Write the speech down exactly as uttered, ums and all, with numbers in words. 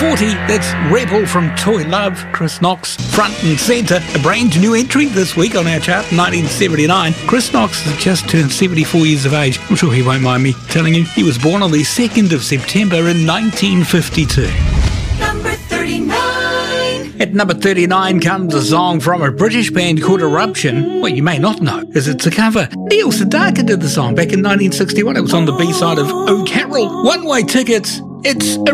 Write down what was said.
forty, that's Rebel from Toy Love. Chris Knox, front and centre. A brand new entry this week on our chart, nineteen seventy-nine. Chris Knox has just turned seventy-four years of age. I'm sure he won't mind me telling you. He was born on the second of September in nineteen fifty-two. Number thirty-nine. At number thirty-nine comes a song from a British band called Eruption. What you may not know is it's a cover. Neil Sedaka did the song back in nineteen sixty-one. It was on the B-side of Oh Carol. One-way tickets. It's